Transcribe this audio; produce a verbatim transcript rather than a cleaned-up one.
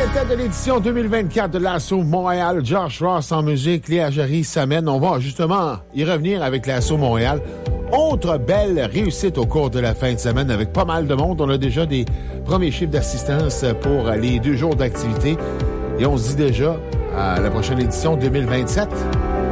tête de l'édition deux mille vingt-quatre de l'Assaut Montréal. Josh Ross en musique, Léa Jarry s'amène. On va justement y revenir avec l'Assaut Montréal. Autre belle réussite au cours de la fin de semaine avec pas mal de monde. On a déjà des premiers chiffres d'assistance pour les deux jours d'activité. Et on se dit déjà à la prochaine édition deux mille vingt-sept.